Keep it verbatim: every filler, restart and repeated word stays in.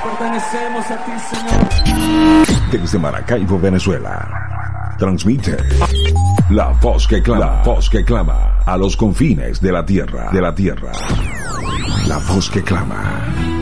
pertenecemos a ti, Señor. Desde Maracaibo, Venezuela, transmite la voz que clama, la voz que clama a los confines de la tierra, de la tierra. La voz que clama.